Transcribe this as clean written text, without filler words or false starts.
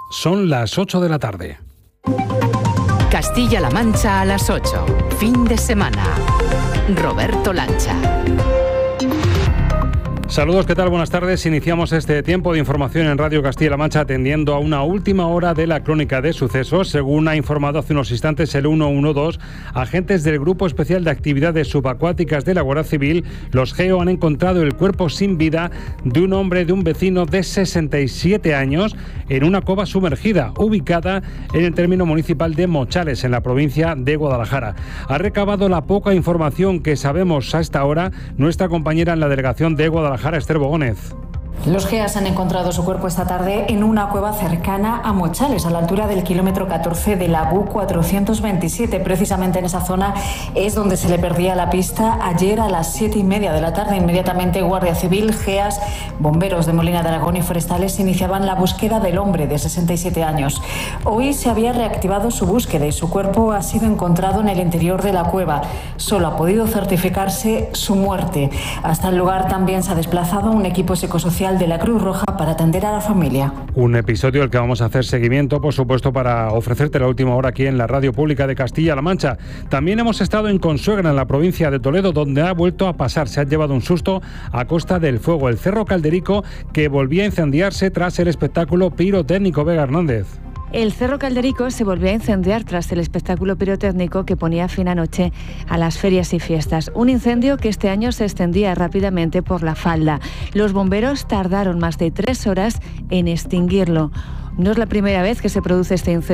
Son las 8 de la tarde. Castilla-La Mancha a las 8. Fin de semana. Roberto Lancha. Saludos, ¿qué tal? Buenas tardes. Iniciamos este tiempo de información en Radio Castilla-La Mancha atendiendo a una última hora de la crónica de sucesos. Según ha informado hace unos instantes el 112, agentes del Grupo Especial de Actividades Subacuáticas de la Guardia Civil, los GEO, han encontrado el cuerpo sin vida de un hombre de un vecino de 67 años en una cueva sumergida ubicada en el término municipal de Mochales, en la provincia de Guadalajara. Ha recabado la poca información que sabemos a esta hora nuestra compañera en la delegación de Guadalajara, Esther Bogónez. Los GEAS han encontrado su cuerpo esta tarde en una cueva cercana a Mochales, a la altura del kilómetro 14 de la BU 427. Precisamente en esa zona es donde se le perdía la pista ayer a las 7:30 de la tarde. Inmediatamente Guardia Civil, GEAS, bomberos de Molina de Aragón y forestales iniciaban la búsqueda del hombre de 67 años. Hoy se había reactivado su búsqueda y su cuerpo ha sido encontrado en el interior de la cueva. Solo ha podido certificarse su muerte. Hasta el lugar también se ha desplazado un equipo psicosocial de la Cruz Roja para atender a la familia. Un episodio al que vamos a hacer seguimiento, por supuesto, para ofrecerte la última hora aquí en la Radio Pública de Castilla-La Mancha. También hemos estado en Consuegra, en la provincia de Toledo, donde ha vuelto a pasar. Se ha llevado un susto a costa del fuego. El Cerro Calderico, que volvía a incendiarse tras el espectáculo pirotécnico. Vega Hernández. El Cerro Calderico se volvió a incendiar tras el espectáculo pirotécnico que ponía fin anoche a las ferias y fiestas. Un incendio que este año se extendía rápidamente por la falda. Los bomberos tardaron más de 3 horas en extinguirlo. No es la primera vez que se produce este incendio